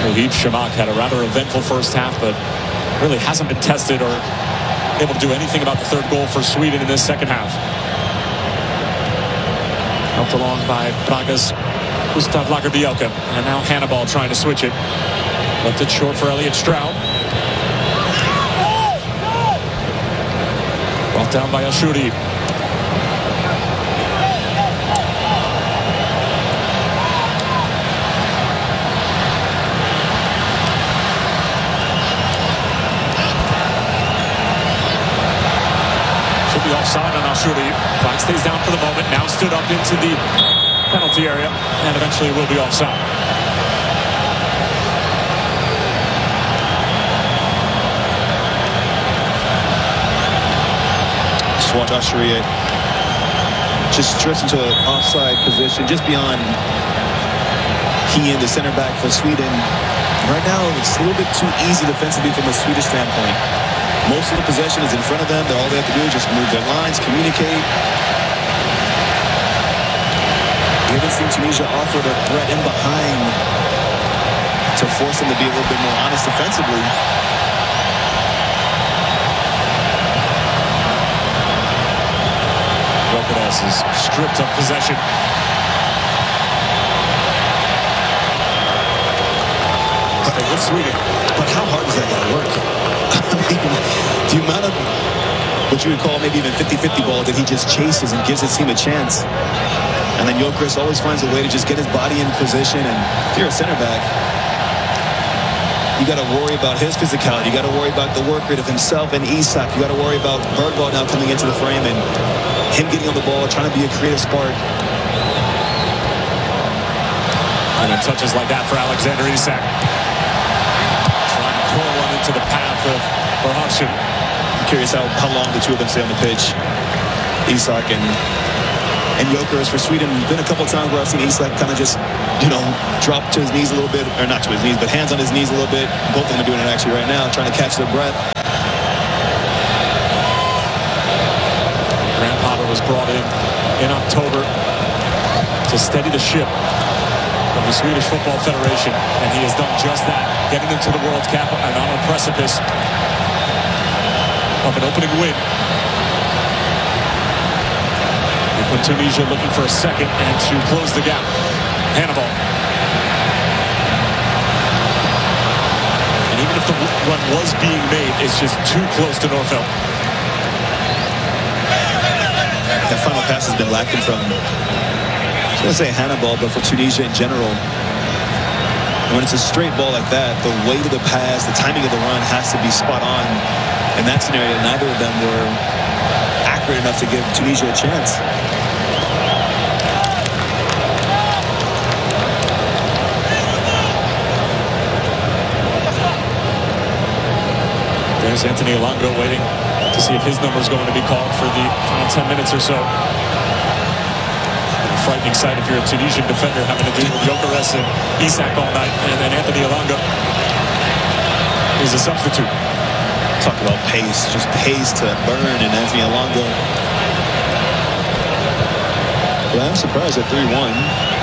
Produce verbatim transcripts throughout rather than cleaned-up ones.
Mohib Shamak had a rather eventful first half, but really hasn't been tested or able to do anything about the third goal for Sweden in this second half. Helped along by Braga's Gustav Lagerbielke. And now Hannibal trying to switch it. Left it short for Elliot Stroud. Brought down by Ashuri. Should be offside on Ashuri. Clock stays down for the moment. Now stood up into the penalty area, and eventually will be offside. Just watch Ashuri just drifts into an offside position just beyond he and the center back for Sweden. Right now, it's a little bit too easy defensively from a Swedish standpoint. Most of the possession is in front of them. All they have to do is just move their lines, communicate. We haven't seen Tunisia offer the threat in behind to force them to be a little bit more honest defensively. Rokodas is stripped of possession. Stay with Sweden. But how hard is that going to work? I mean, the amount of what you would call maybe even fifty fifty ball that he just chases and gives his team a chance. And then Gyökeres always finds a way to just get his body in position. And if you're a center back, you got to worry about his physicality. You got to worry about the work rate of himself and Isak. You got to worry about Bergvall now coming into the frame and him getting on the ball, trying to be a creative spark. And then touches like that for Alexander Isak. Trying to pull one into the path of Berhansson. I'm curious how, how long the two of them stay on the pitch. Isak and and Gyökeres for Sweden. Been a couple times where I've seen Isak kind of just, you know, drop to his knees a little bit, or not to his knees, but hands on his knees a little bit. Both of them are doing it actually right now, trying to catch their breath. Graham Potter was brought in in October to steady the ship of the Swedish Football Federation, and he has done just that, getting them to the World Cup and on a precipice of an opening win. When Tunisia looking for a second and to close the gap. Hannibal. And even if the run was being made, it's just too close to Norfeld. That final pass has been lacking from, I was going to say Hannibal, but for Tunisia in general. And when it's a straight ball like that, the weight of the pass, the timing of the run has to be spot on. In that scenario, neither of them were accurate enough to give Tunisia a chance. There's Anthony Elanga waiting to see if his number is going to be called for the final ten minutes or so. A frightening sight if you're a Tunisian defender having to do with Gyökeres and Isak all night, and then Anthony Elanga is a substitute. Talk about pace, just pace to burn in Anthony Elanga. Well, I'm surprised at three one.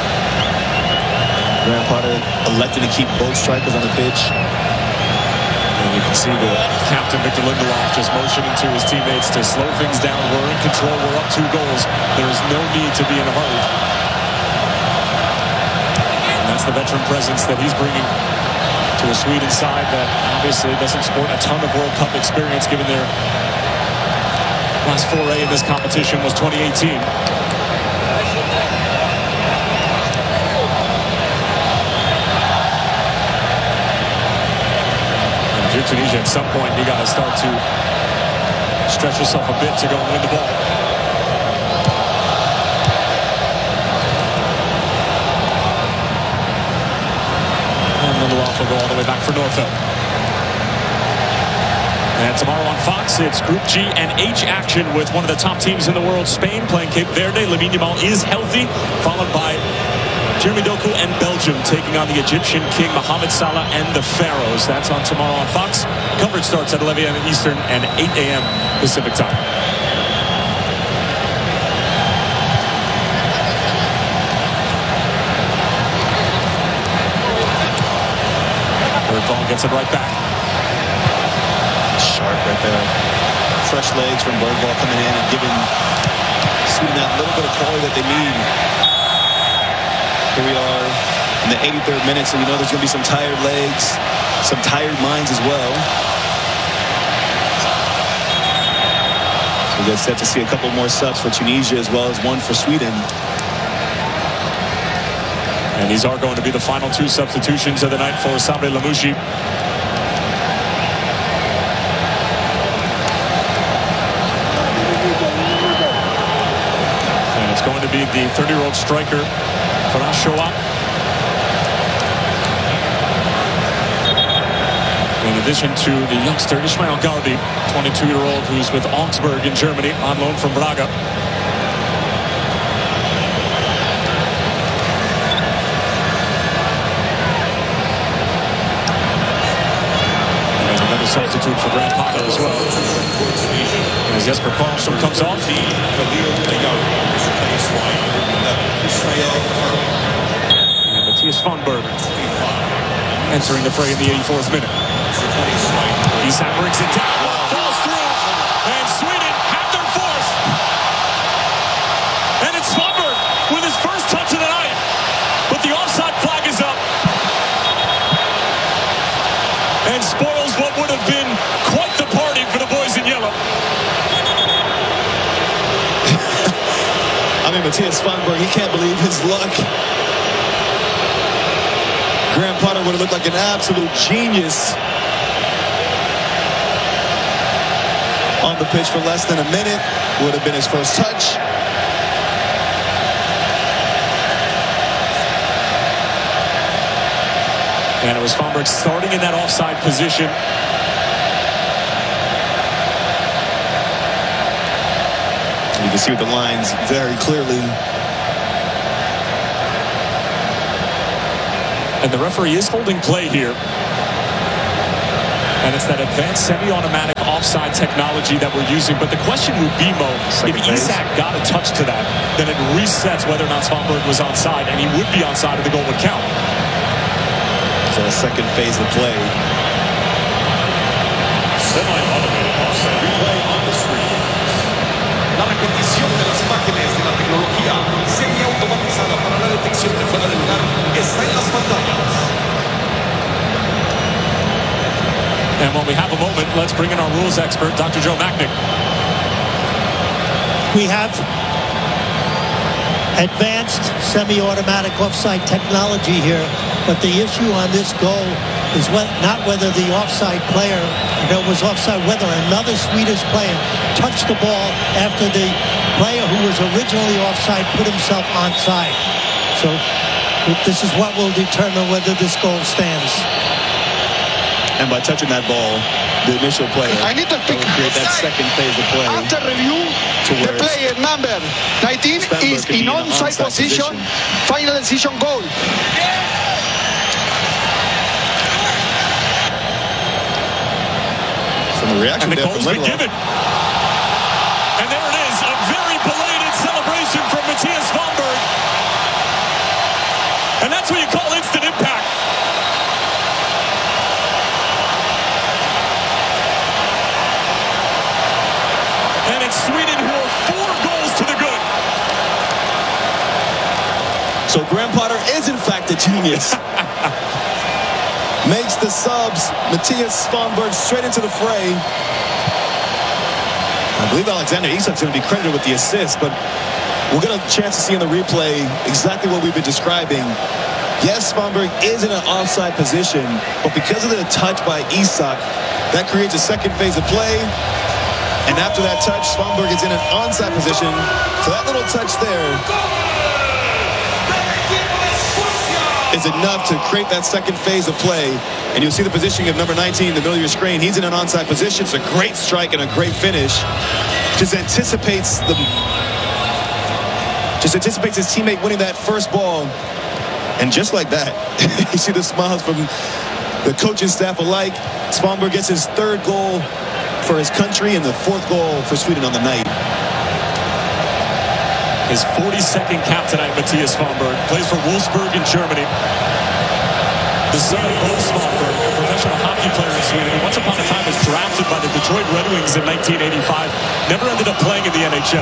Graham Potter elected to keep both strikers on the pitch. And you can see the captain, Victor Lindelof, just motioning to his teammates to slow things down. We're in control. We're up two goals. There is no need to be in a hurry. And that's the veteran presence that he's bringing to a Sweden side that obviously doesn't sport a ton of World Cup experience, given their last foray in this competition was twenty eighteen. If you're Tunisia, at some point you got to start to stretch yourself a bit to go and win the ball. And Lindelof will go all the way back for Norfeld. And tomorrow on Fox, it's Group G and H action with one of the top teams in the world, Spain, playing Cape Verde. Lamine Yamal is healthy, followed by Jeremy Doku and Belgium taking on the Egyptian King Mohamed Salah and the Pharaohs. That's on tomorrow on Fox. Coverage starts at eleven a m Eastern and eight a m Pacific time. gets it right back. Sharp right there. Fresh legs from Bergvall coming in and giving Sweden that little bit of quality that they need. Here we are in the eighty-third minute, so you know there's going to be some tired legs, some tired minds as well. So we get set to see a couple more subs for Tunisia as well as one for Sweden. And these are going to be the final two substitutions of the night for Sabri Lamouchi. And it's going to be the thirty-year-old striker, Farah Shoa. In addition to the youngster Ismail Garbi, twenty-two-year-old who's with Augsburg in Germany on loan from Braga. And another substitute for Graham Potter as well. As Jesper Karlsson comes off. And Matthias Svanberg entering the fray in the eighty-fourth minute. Isak brings it down, falls through, and Sweden have their fourth. And it's Svanberg with his first touch of the night. But the offside flag is up. And spoils what would have been quite the party for the boys in yellow. I mean, Matthias Svanberg, he can't believe his luck. Graham Potter would have looked like an absolute genius on the pitch for less than a minute. Would have been his first touch. And it was Svanberg starting in that offside position. You can see with the lines very clearly. And the referee is holding play here. And it's that advanced semi-automatic offside technology that we're using. But the question would be, Mo, if Isak got a touch to that, then it resets whether or not Svanberg was onside, and he would be onside if the goal would count. So the second phase of play. Semi-automated offside replay on the screen. La repetición de las imágenes de la tecnología semi-automatizada para la detección de fuera de lugar está en las pantallas. And when we have a moment, let's bring in our rules expert, Doctor Joe Machnik. We have advanced semi-automatic offside technology here, but the issue on this goal is what, not whether the offside player, if it was offside, whether another Swedish player touched the ball after the player who was originally offside put himself onside. So this is what will determine whether this goal stands. And by touching that ball, the initial player, I need to that would create that second phase of play. After review, the player number nineteen is in onside position. position. Final decision goal. From the reaction And the there goal's from been given. And there it is, a very belated celebration from Matthias Svanberg. And that's what you call instant impact. And it's Sweden who are four goals to the good. So Graham Potter is in fact a genius. Makes the subs. Matthias Svanberg straight into the fray. I believe Alexander Isak's going to be credited with the assist, but we'll get a chance to see in the replay exactly what we've been describing. Yes, Svanberg is in an offside position, but because of the touch by Isak, that creates a second phase of play. And after that touch, Svanberg is in an onside position. So that little touch there is enough to create that second phase of play. And you'll see the positioning of number nineteen in the middle of your screen. He's in an onside position. It's a great strike and a great finish. Just anticipates the just anticipates his teammate winning that first ball. And just like that, you see the smiles from the coaching staff alike. Svanberg gets his third goal for his country and the fourth goal for Sweden on the night. His forty-second cap tonight, Matthias Svanberg. Plays for Wolfsburg in Germany. the son of Bo Svanberg, a professional hockey player in Sweden, who once upon a time was drafted by the Detroit Red Wings in nineteen eighty-five, never ended up playing in the N H L.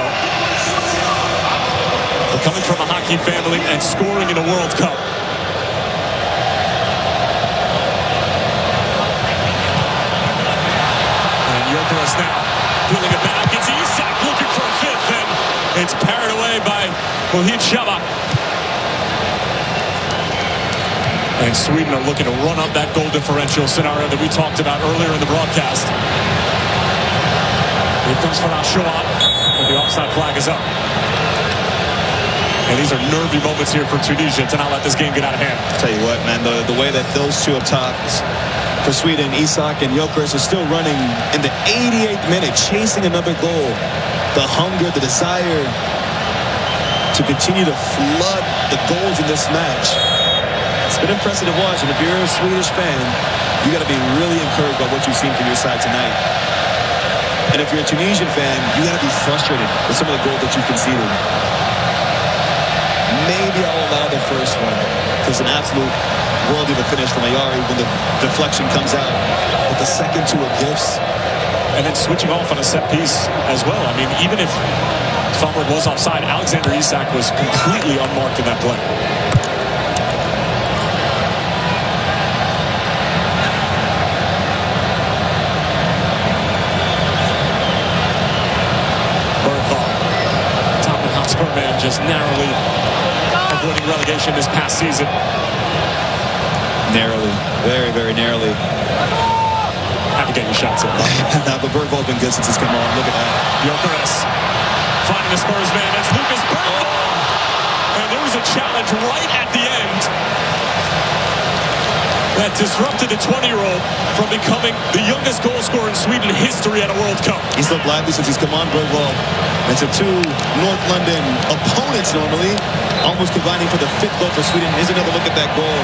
But coming from a hockey family and scoring in a World Cup. And Jokeres now peeling it back. It's Isak looking for a fifth, and it's parried away by Mohit Shabak. And Sweden are looking to run up that goal differential scenario that we talked about earlier in the broadcast. Here comes Ferran Shoat, and the offside flag is up. And these are nervy moments here for Tunisia to not let this game get out of hand. I'll tell you what, man, the, the way that those two up top for Sweden, Isak and Jokeres, are still running in the eighty-eighth minute, chasing another goal. The hunger, the desire to continue to flood the goals in this match. It's been impressive to watch, and if you're a Swedish fan, you got to be really encouraged by what you've seen from your side tonight. And if you're a Tunisian fan, you got to be frustrated with some of the goals that you've conceded. Maybe I'll allow the first one, because an absolute worldie of a finish from Ayari when the deflection comes out. But the second two are gifts. And then switching off on a set piece as well. I mean, even if Svanberg was offside, Alexander Isak was completely unmarked in that play. Man just narrowly avoiding relegation this past season. Narrowly, very, very narrowly. Have to get your shots in. Nah, but Bergvall's been good since he's come on. Look at that. Jokeres finding the Spurs man. It's Lucas Bergvall. Oh. And there was a challenge right at the end that disrupted the twenty-year-old from becoming the youngest goal scorer in Sweden history at a World Cup. He's looked lively since he's come on, Bergvall. And to two North London opponents normally, almost combining for the fifth goal for Sweden. Here's another look at that goal.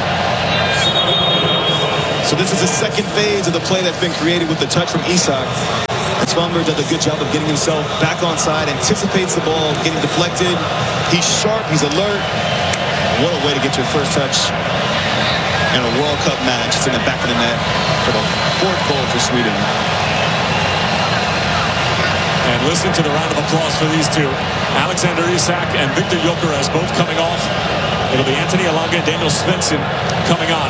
So this is the second phase of the play that's been created with the touch from Isak. And Svanberg does a good job of getting himself back on side, anticipates the ball, getting deflected. He's sharp, he's alert. What a way to get your first touch in a World Cup match. It's in the back of the net for the fourth goal for Sweden. And listen to the round of applause for these two. Alexander Isak and Viktor Jokeres both coming off. It'll be Anthony Elanga and Daniel Svensson coming on.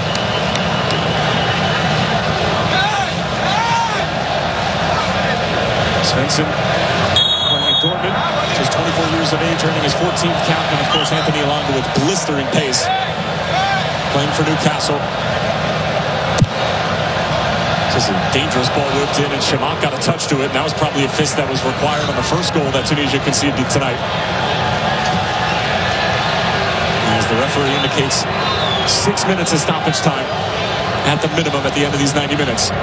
Svensson playing at Dortmund, just twenty-four years of age, earning his fourteenth cap. And of course Anthony Elanga with blistering pace, playing for Newcastle. Just a dangerous ball whipped in, and Shamak got a touch to it, and that was probably a fist that was required on the first goal that Tunisia conceded tonight. As the referee indicates, six minutes of stoppage time at the minimum at the end of these ninety minutes.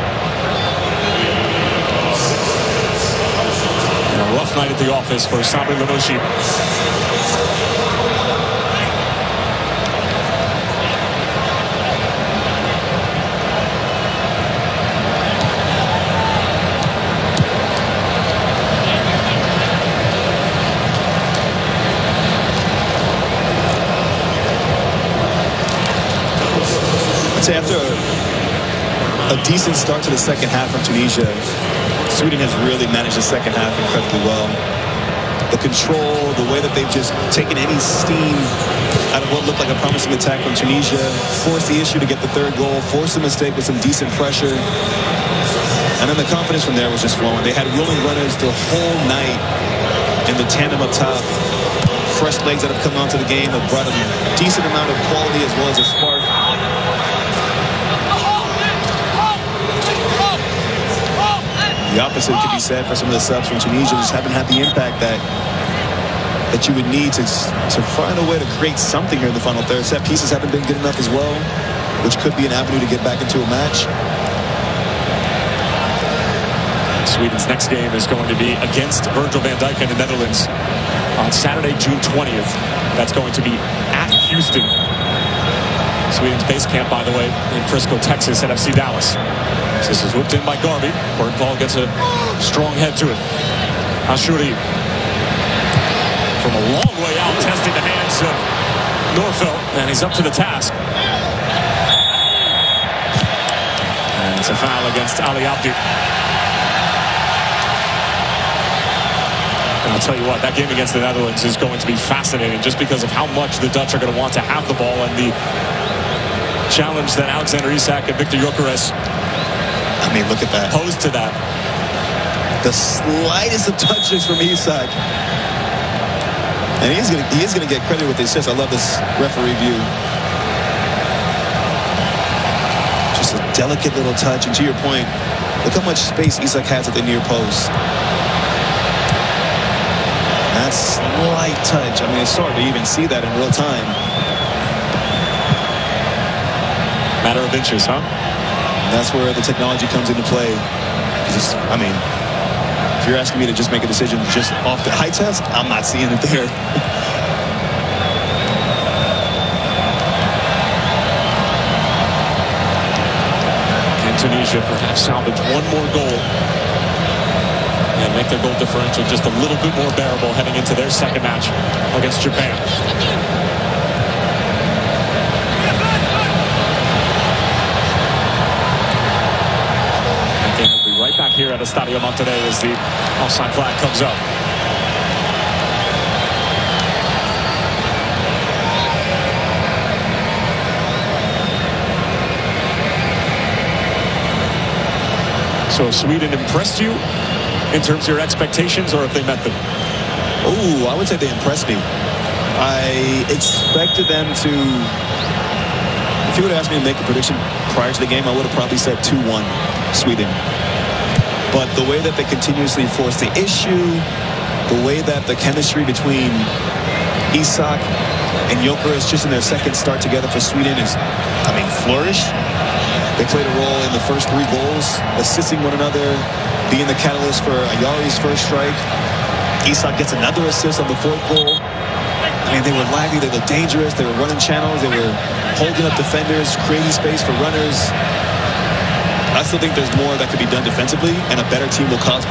And a rough night at the office for Sabri Lenoshi. After a, a decent start to the second half from Tunisia, Sweden has really managed the second half incredibly well. The control, the way that they've just taken any steam out of what looked like a promising attack from Tunisia, forced the issue to get the third goal, forced a mistake with some decent pressure, and then the confidence from there was just flowing. They had willing runners the whole night in the tandem up top. Fresh legs that have come onto the game have brought a decent amount of quality as well as a spark. The opposite could be said for some of the subs from Tunisia. Just haven't had the impact that that you would need to, to find a way to create something here in the final third. Set pieces haven't been good enough as well, which could be an avenue to get back into a match. Sweden's next game is going to be against Virgil van Dijk in the Netherlands on Saturday, June twentieth. That's going to be at Houston. Sweden's base camp, by the way, in Frisco, Texas, at F C Dallas. This is whipped in by Garvey. Bergvall gets a strong head to it. Ashuri from a long way out, testing the hands of Norfelt, and he's up to the task. It's a foul against Ali Abdi. And I'll tell you what, that game against the Netherlands is going to be fascinating just because of how much the Dutch are going to want to have the ball and the challenge that Alexander Isak and Viktor Gyökeres, I mean, look at that. posed to that. The slightest of touches from Isak. And he's gonna, he is going to get credit with the assist. I love this referee view. Just a delicate little touch. And to your point, look how much space Isak has at the near post. That slight touch. I mean, it's hard to even see that in real time. Matter of inches, huh? And that's where the technology comes into play. Just, I mean, if you're asking me to just make a decision just off the high test, I'm not seeing it there. Can Tunisia perhaps salvage one more goal and make their goal differential just a little bit more bearable heading into their second match against Japan? That game will be right back here at Estadio Monterrey as the offside flag comes up. So if Sweden impressed you in terms of your expectations, or if they met them? Oh, I would say they impressed me. I expected them to... If you would have asked me to make a prediction prior to the game, I would have probably said two one Sweden. But the way that they continuously force the issue, the way that the chemistry between Isak and Gyökeres just in their second start together for Sweden is, I mean, flourished. They played a role in the first three goals, assisting one another, being the catalyst for Ayari's first strike. Isak gets another assist on the fourth goal. I mean, they were lively, they were dangerous, they were running channels, they were holding up defenders, creating space for runners. I still think there's more that could be done defensively, and a better team will cause